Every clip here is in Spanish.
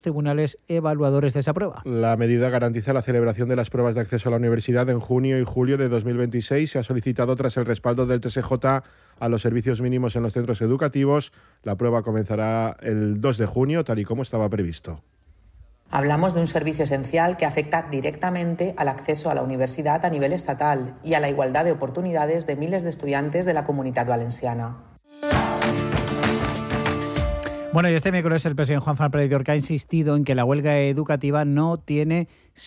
tribunales evaluadores de esa prueba. La medida garantiza la celebración de las pruebas de acceso a la universidad en junio y julio de 2026. Se ha solicitado tras el respaldo del TSJ a los servicios mínimos en los centros educativos. La prueba comenzará el 2 de junio, tal y como estaba previsto. Hablamos de un servicio esencial que afecta directamente al acceso a la universidad a nivel estatal y a la igualdad de oportunidades de miles de estudiantes de la Comunitat Valenciana. Bueno, y este miércoles el presidente Juan Fran Pérez Llorca ha insistido en que la huelga educativa no tiene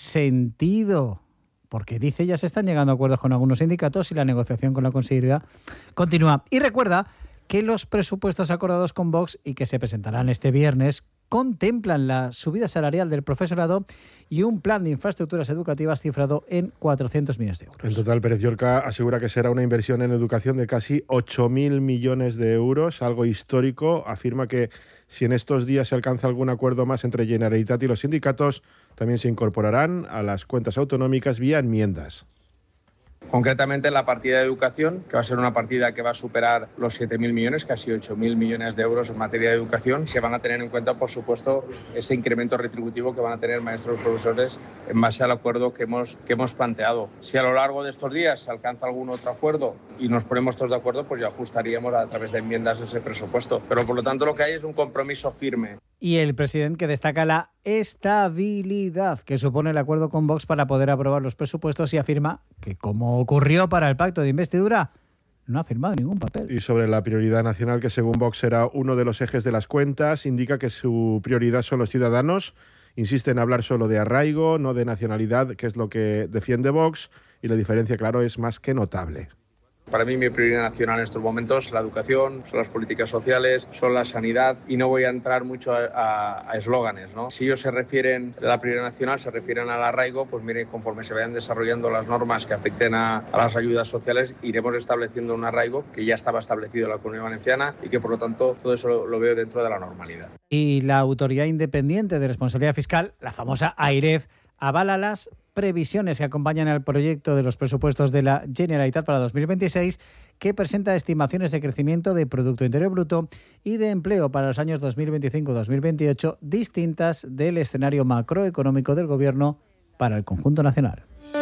sentido, porque dice ya se están llegando a acuerdos con algunos sindicatos y la negociación con la Conselleria continúa. Y recuerda que los presupuestos acordados con Vox y que se presentarán este viernes contemplan la subida salarial del profesorado y un plan de infraestructuras educativas cifrado en 400 millones de euros. En total, Pérez Llorca asegura que será una inversión en educación de casi 8.000 millones de euros, algo histórico. Afirma que si en estos días se alcanza algún acuerdo más entre Generalitat y los sindicatos, también se incorporarán a las cuentas autonómicas vía enmiendas. Concretamente la partida de educación, que va a ser una partida que va a superar los 7.000 millones, casi 8.000 millones de euros en materia de educación. Se van a tener en cuenta, por supuesto, ese incremento retributivo que van a tener maestros y profesores en base al acuerdo que hemos planteado. Si a lo largo de estos días se alcanza algún otro acuerdo y nos ponemos todos de acuerdo, pues ya ajustaríamos a través de enmiendas ese presupuesto. Pero por lo tanto lo que hay es un compromiso firme. Y el presidente que destaca la estabilidad que supone el acuerdo con Vox para poder aprobar los presupuestos y afirma que, como ocurrió para el pacto de investidura, no ha firmado ningún papel. Y sobre la prioridad nacional, que según Vox será uno de los ejes de las cuentas, indica que su prioridad son los ciudadanos. Insiste en hablar solo de arraigo, no de nacionalidad, que es lo que defiende Vox, y la diferencia, claro, es más que notable. Para mí mi prioridad nacional en estos momentos es la educación, son las políticas sociales, son la sanidad y no voy a entrar mucho a eslóganes, ¿no? Si ellos se refieren, la prioridad nacional se refieren al arraigo, pues mire, conforme se vayan desarrollando las normas que afecten a las ayudas sociales, iremos estableciendo un arraigo que ya estaba establecido en la Comunidad Valenciana y que por lo tanto todo eso lo veo dentro de la normalidad. Y la Autoridad Independiente de Responsabilidad Fiscal, la famosa AIREF, avala las previsiones que acompañan al proyecto de los presupuestos de la Generalitat para 2026, que presenta estimaciones de crecimiento de Producto Interior Bruto y de empleo para los años 2025-2028 distintas del escenario macroeconómico del Gobierno para el conjunto nacional.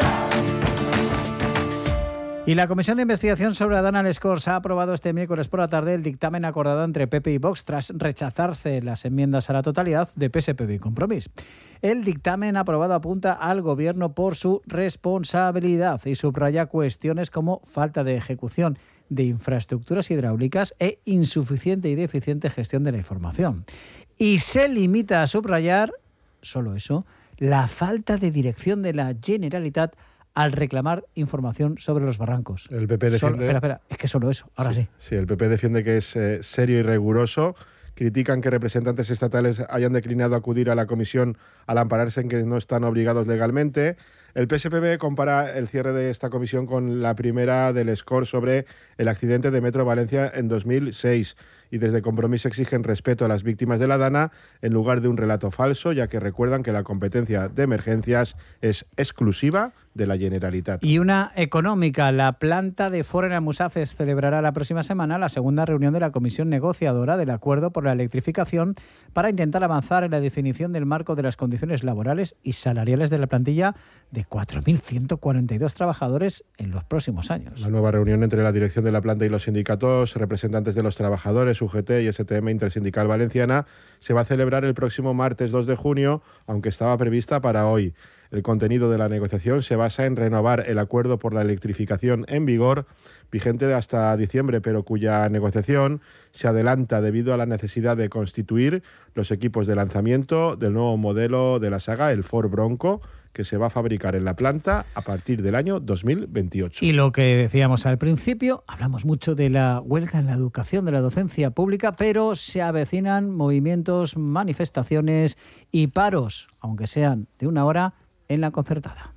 Y la Comisión de Investigación sobre Adana Lescors ha aprobado este miércoles por la tarde el dictamen acordado entre PP y Vox tras rechazarse las enmiendas a la totalidad de PSPB y Compromís. El dictamen aprobado apunta al Gobierno por su responsabilidad y subraya cuestiones como falta de ejecución de infraestructuras hidráulicas e insuficiente y deficiente gestión de la información. Y se limita a subrayar, solo eso, la falta de dirección de la Generalitat al reclamar información sobre los barrancos. El PP defiende... Espera, es que solo eso, ahora sí. Sí, el PP defiende que es serio y riguroso. Critican que representantes estatales hayan declinado acudir a la comisión al ampararse en que no están obligados legalmente. El PSPB compara el cierre de esta comisión con la primera del SCOR sobre el accidente de Metro Valencia en 2006 y desde Compromís exigen respeto a las víctimas de la Dana en lugar de un relato falso, ya que recuerdan que la competencia de emergencias es exclusiva de la Generalitat. Y una económica. La planta de Ford en Musafes celebrará la próxima semana la segunda reunión de la comisión negociadora del acuerdo por la electrificación para intentar avanzar en la definición del marco de las condiciones laborales y salariales de la plantilla de 4.142 trabajadores en los próximos años. La nueva reunión entre la dirección de la planta y los sindicatos, representantes de los trabajadores, UGT y STM Intersindical Valenciana, se va a celebrar el próximo martes 2 de junio, aunque estaba prevista para hoy. El contenido de la negociación se basa en renovar el acuerdo por la electrificación en vigor, vigente hasta diciembre, pero cuya negociación se adelanta debido a la necesidad de constituir los equipos de lanzamiento del nuevo modelo de la saga, el Ford Bronco, que se va a fabricar en la planta a partir del año 2028. Y lo que decíamos al principio, hablamos mucho de la huelga en la educación, de la docencia pública, pero se avecinan movimientos, manifestaciones y paros, aunque sean de una hora, en la concertada.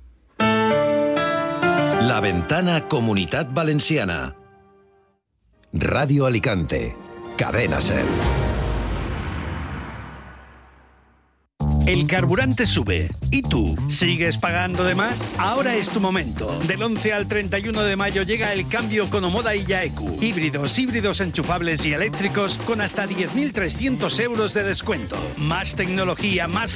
La Ventana Comunitat Valenciana. Radio Alicante. Cadena SER. El carburante sube. ¿Y tú? ¿Sigues pagando de más? Ahora es tu momento. Del 11 al 31 de mayo llega el cambio con Omoda y Yaeku. Híbridos enchufables y eléctricos con hasta 10.300 euros de descuento. Más tecnología, más